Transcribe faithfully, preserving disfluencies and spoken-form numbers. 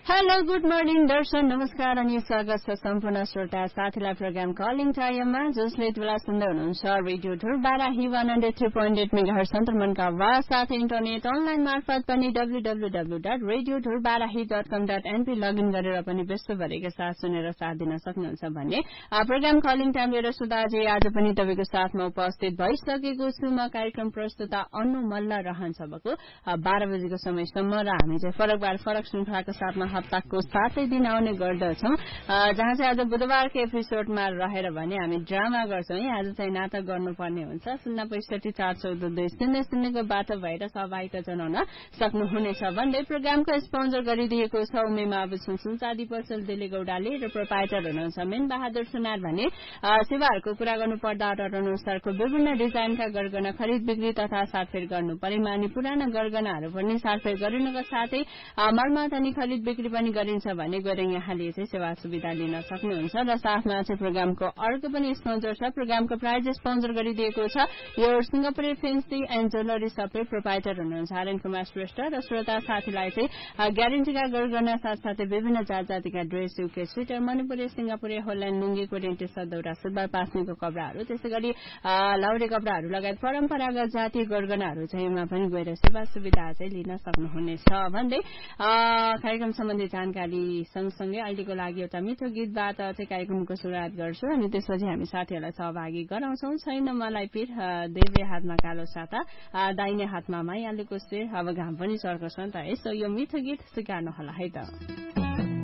hello good morning दर्शन नमस्कार अनि स्वागत छ सम्पूर्ण श्रोता साथीलाई प्रोग्राम कलिङ टाइममा जसले बेला सुन्दै हुनुहुन्छ radio ढुरबाराही one hundred three point at megahertz सन्तुलनका आवाज साथै इन्टरनेट अनलाइन मार्फत पनि W W W dot radio ढुरबाराही dot कम डट एनपी लगइन गरेर पनि विश्वभरिका साथ सुनेर साथ दिन सक्नुहुन्छ भने प्रोग्राम कलिङ टाइम लिएर सुधाजी आज पनि तपाईँको साथमा उपस्थित भइसकेको छु म कार्यक्रम प्रस्तुता अनु मल्ल रहन्छ भएको बाह्र बजेको समयसम्म र हामी चाहिँ फरक बार फरक श्रृंखलाको साथमा हप्ताको सातै दिन आउने गर्दछौं जहाँ चाहिँ आज बुधबारको एपिसोडमा रहेर भने हामी ड्रामा गर्छौं है आज चाहिँ नाटक गर्नुपर्ने हुन्छ शून्य पैसठी चार चौध दुई शून्य शून्यको बाटो भएर सहभागिता जनाउन सक्नुहुनेछ भन्दै प्रोग्रामको स्पोन्सर गरिदिएको छ उमेमा अवसर सुनचादी पसल दिले गौडाले र प्रोपाइटर हुनुहुन्छ मेन बहादुर सुनार भने सेवाहरूको कुरा गर्नु पर्दा अर्डर अनुसारको विभिन्न डिजाइनका गरगहना खरिद बिक्री तथा साथफेर गर्नु परेमा अनि पुराना गरगहनाहरू पनि साथफेर गरिनुका साथै मर्मत अनि खरिद बिक्री पनि गरिन्छ भने गएर यहाँले चाहिँ सेवा सुविधा लिन सक्नुहुन्छ र साथमा चाहिँ प्रोग्रामको अर्को पनि स्पोन्सर छ प्रोग्रामको प्राइज स्पोन्सर गरिदिएको छ यो Singapore fancy and jewellery सपै proprietor हुनुहुन्छ आर्यन कुमार श्रेष्ठ र श्रोता साथीलाई चाहिँ ग्यारेन्टीका गरगहना साथसाथै विभिन्न जात जातिका ड्रेस युके स्वेटर मणिपुरी सिंगापुरी होल्याण्ड लुङ्गी कोरेन्टी सदौरा सुब्बा पास्नेको कपडाहरू त्यसै गरी लाउरे कपडाहरू लगायत परम्परागत जातीय गरगहनाहरू चाहिँ यहाँ पनि गएर सेवा सुविधा चाहिँ लिन सक्नुहुनेछ भन्दै कार्यक्रम सम्बन्धी जानकारी सँगसँगै अहिलेको लागि एउटा मिठो गीतबाट चाहिँ कार्यक्रमको सुरुवात गर्छु अनि त्यसपछि हामी साथीहरूलाई सहभागी गराउँछौं छैन मलाई पीर देव्रे हातमा कालो साता दाहिने हातमा माइहालेको शेर अब घाम पनि चर्को छ नि त यसो यो मिठो गीत स्वीकार्नु होला है त